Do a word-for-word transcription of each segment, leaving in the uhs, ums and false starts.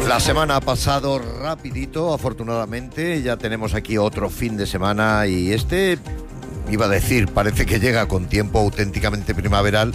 La semana ha pasado rapidito, afortunadamente. Ya tenemos aquí otro fin de semana y este, iba a decir, parece que llega con tiempo auténticamente primaveral.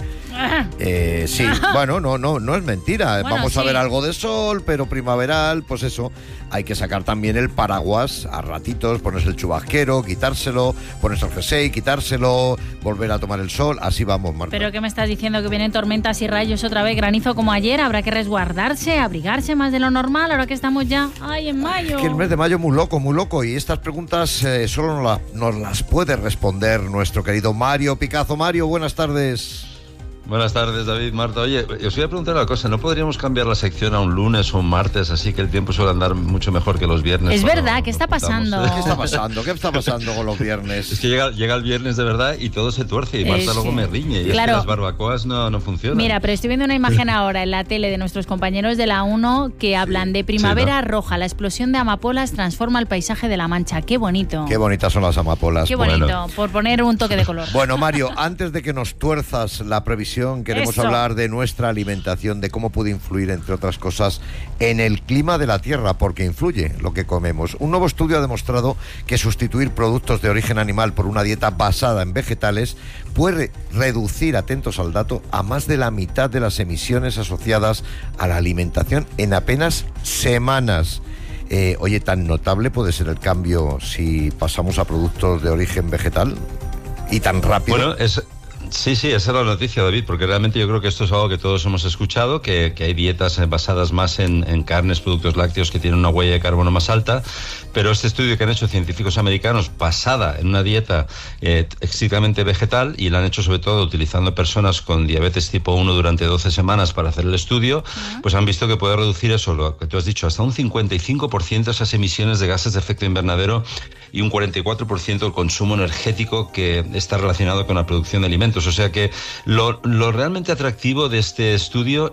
Eh, sí, bueno, no, no, no es mentira. Bueno, Vamos sí. a ver algo de sol, pero primaveral, pues eso. Hay que sacar también el paraguas a ratitos, ponerse el chubasquero, quitárselo, ponerse el jersey, quitárselo, volver a tomar el sol. Así vamos, Marta. ¿Pero qué me estás diciendo? ¿Que vienen tormentas y rayos otra vez, granizo como ayer? ¿Habrá que resguardarse, abrigarse más de lo normal ahora que estamos ya, ay, en mayo? Es que el mes de mayo es muy loco, muy loco. Y estas preguntas eh, solo nos, la- nos las puede responder nuestro querido Mario Picazo. Mario, buenas tardes. Buenas tardes, David, Marta. Oye, os voy a preguntar una cosa. ¿No podríamos cambiar la sección a un lunes o un martes? Así que el tiempo suele andar mucho mejor que los viernes. Es cuando verdad, ¿qué nos está juntamos. pasando? ¿Qué está pasando? ¿Qué está pasando con los viernes? Es que llega, llega el viernes de verdad y todo se tuerce y Marta Eh, luego sí. me riñe. Y Claro. es que las barbacoas no, no funcionan. Mira, pero estoy viendo una imagen ahora en la tele de nuestros compañeros de la uno que hablan de primavera sí, roja. La explosión de amapolas transforma el paisaje de La Mancha. ¡Qué bonito! Qué bonitas son las amapolas. Qué bonito, Bueno. por poner un toque de color. Bueno, Mario, antes de que nos tuerzas la previsión, queremos Eso. hablar de nuestra alimentación, de cómo puede influir, entre otras cosas, en el clima de la Tierra, porque influye lo que comemos. Un nuevo estudio ha demostrado que sustituir productos de origen animal por una dieta basada en vegetales puede reducir, atentos al dato, a más de la mitad de las emisiones asociadas a la alimentación en apenas semanas. Eh, oye, ¿tan notable puede ser el cambio si pasamos a productos de origen vegetal? ¿Y tan rápido? Bueno, es... Sí, sí, esa es la noticia, David, porque realmente yo creo que esto es algo que todos hemos escuchado, que, que hay dietas eh, basadas más en, en carnes, productos lácteos que tienen una huella de carbono más alta, pero este estudio que han hecho científicos americanos basada en una dieta eh, estrictamente vegetal, y la han hecho sobre todo utilizando personas con diabetes tipo uno durante doce semanas para hacer el estudio, uh-huh. pues han visto que puede reducir eso, lo que tú has dicho, hasta un cincuenta y cinco por ciento esas emisiones de gases de efecto invernadero y un cuarenta y cuatro por ciento el consumo energético que está relacionado con la producción de alimentos. O sea que lo, lo realmente atractivo de este estudio